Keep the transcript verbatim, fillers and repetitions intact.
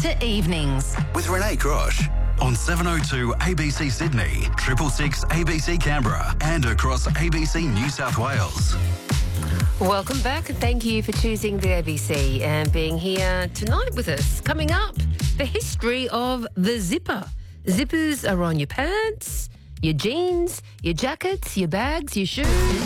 to evenings. With Renee Grosh on seven oh two A B C Sydney, triple six A B C Canberra, and across A B C New South Wales. Welcome back and thank you for choosing the A B C and being here tonight with us. Coming up, the history of the zipper. Zippers are on your pants, your jeans, your jackets, your bags, your shoes.